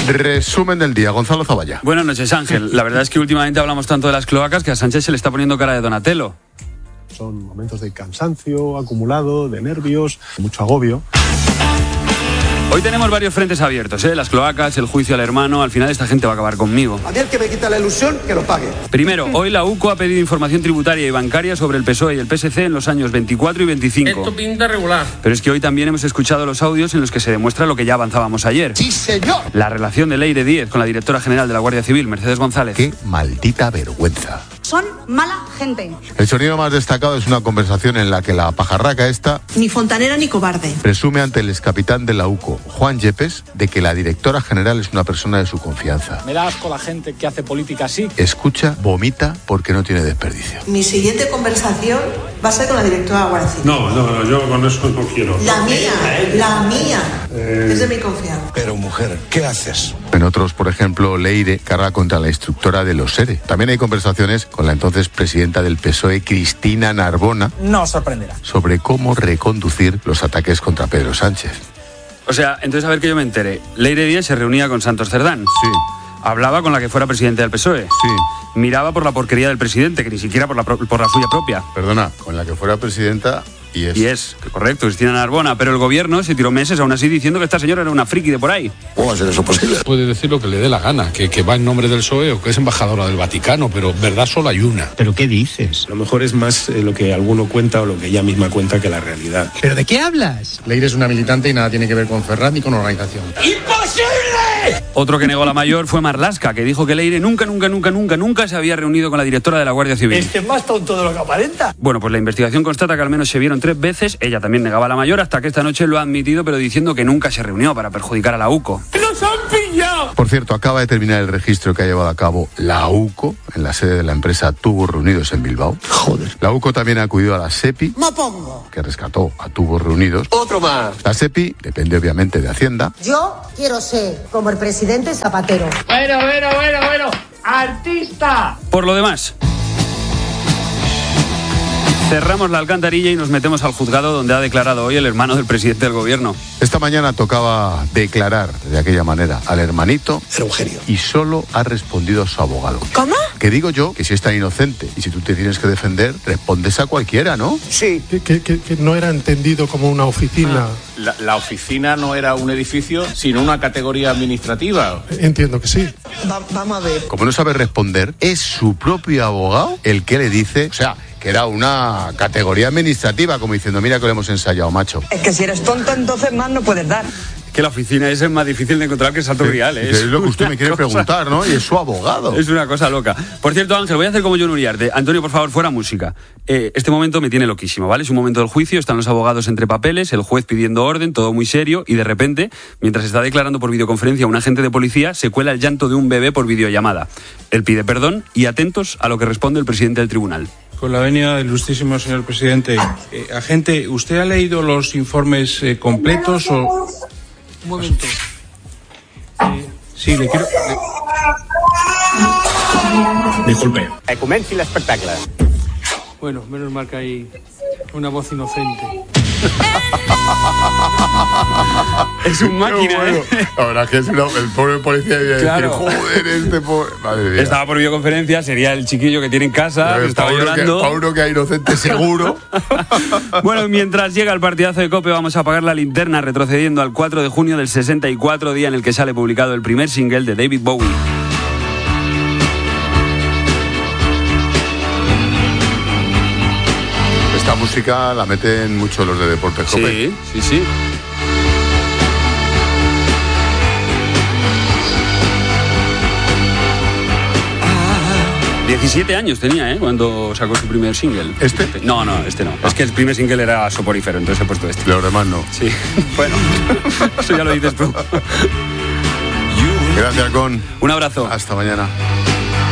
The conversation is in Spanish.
Resumen del día, Gonzalo Zavalla. Buenas noches, Ángel. La verdad es que últimamente hablamos tanto de las cloacas que a Sánchez se le está poniendo cara de Donatello. Son momentos de cansancio acumulado, de nervios, mucho agobio. Hoy tenemos varios frentes abiertos, las cloacas, el juicio al hermano. Al final esta gente va a acabar conmigo. A mí el que me quita la ilusión, que lo pague. Primero, hoy la UCO ha pedido información tributaria y bancaria sobre el PSOE y el PSC en los años 24 y 25. Esto pinta regular. Pero es que hoy también hemos escuchado los audios en los que se demuestra lo que ya avanzábamos ayer. ¡Sí, señor! La relación de Leire Díez con la directora general de la Guardia Civil, Mercedes González. ¡Qué maldita vergüenza! Son mala gente. El sonido más destacado es una conversación en la que la pajarraca esta Ni fontanera ni cobarde. presume ante el excapitán de la UCO, Juan Yepes, de que la directora general es una persona de su confianza. Me da asco la gente que hace política así. Escucha, vomita porque no tiene desperdicio. Mi siguiente conversación va a ser con la directora de la Guardia Civil. No, yo con eso no quiero. La mía. Es de mi confianza. Pero mujer, ¿qué haces? En otros, por ejemplo, Leire carga contra la instructora de los ERE. También hay conversaciones con la entonces presidenta del PSOE, Cristina Narbona, No os sorprenderá. sobre cómo reconducir los ataques contra Pedro Sánchez. O sea, entonces a ver que yo me entere. Leire Díez se reunía con Santos Cerdán. Sí, Hablaba con la que fuera presidente del PSOE. sí. Miraba por la porquería del presidente, que ni siquiera por la suya propia. Perdona, con la que fuera presidenta y es. Correcto, Cristina Narbona. Pero el gobierno se tiró meses aún así diciendo que esta señora era una friki de por ahí. ¿Cómo va a ser eso posible? Puede decir lo que le dé la gana, que va en nombre del PSOE o que es embajadora del Vaticano, pero verdad solo hay una. ¿Pero qué dices? A lo mejor es más lo que alguno cuenta o lo que ella misma cuenta que la realidad. ¿Pero de qué hablas? Leire es una militante y nada tiene que ver con Ferrat ni con organización. Otro que negó la mayor fue Marlaska, que dijo que Leire nunca se había reunido con la directora de la Guardia Civil. Es más tonto de lo que aparenta. Bueno, pues la investigación constata que al menos se vieron 3 veces. Ella también negaba la mayor, hasta que esta noche lo ha admitido, pero diciendo que nunca se reunió para perjudicar a la UCO. ¡Nos han pillado! Por cierto, acaba de terminar el registro que ha llevado a cabo la UCO en la sede de la empresa Tubos Reunidos en Bilbao. Joder. La UCO también ha acudido a la SEPI, Me pongo. que rescató a Tubos Reunidos. Otro más. La SEPI depende obviamente de Hacienda. Yo quiero ser como el presidente Zapatero. Bueno. ¡Artista! Por lo demás, cerramos la alcantarilla y nos metemos al juzgado donde ha declarado hoy el hermano del presidente del gobierno. Esta mañana tocaba declarar de aquella manera al hermanito Era un genio. y solo ha respondido a su abogado. ¿Cómo? Que digo yo que si es tan inocente y si tú te tienes que defender, respondes a cualquiera, ¿no? Sí. Que no era entendido como una oficina. La oficina no era un edificio, sino una categoría administrativa. Entiendo que sí. Vamos a ver. Como no sabe responder, es su propio abogado el que le dice, o sea, que era una categoría administrativa, como diciendo, mira que lo hemos ensayado, macho. Es que si eres tonto, entonces más no puedes dar. Que la oficina es más difícil de encontrar que el Salto Real. Es lo que usted me quiere preguntar, ¿no? Y es su abogado. Es una cosa loca. Por cierto, Ángel, voy a hacer como John Uriarte. Antonio, por favor, fuera música. Este momento me tiene loquísimo, ¿vale? Es un momento del juicio, están los abogados entre papeles, el juez pidiendo orden, todo muy serio, y de repente, mientras está declarando por videoconferencia un agente de policía, se cuela el llanto de un bebé por videollamada. Él pide perdón y atentos a lo que responde el presidente del tribunal. Con la venia del ilustrísimo señor presidente, agente, ¿usted ha leído los informes completos o...? Un momento. Sí, le quiero... Disculpe. Comenci l'espectacle. Bueno, menos mal que hay una voz inocente. Es un máquina, Bueno, la verdad es que el pobre policía debía Claro. decir, joder, este pobre... Madre mía. Estaba por videoconferencia, sería el chiquillo que tiene en casa, que estaba llorando. Para uno que es inocente seguro. Bueno, mientras llega el partidazo de COPE, vamos a apagar la linterna retrocediendo al 4 de junio del 64, día en el que sale publicado el primer single de David Bowie. Esta música la meten mucho los de Deportes COPE. Sí. 17 años tenía, cuando sacó su primer single. ¿Este? No, este no. Es que el primer single era Soporífero, entonces he puesto este. Los demás no. Sí, bueno, eso ya lo dices tú. Gracias, Con. Un abrazo. Hasta mañana.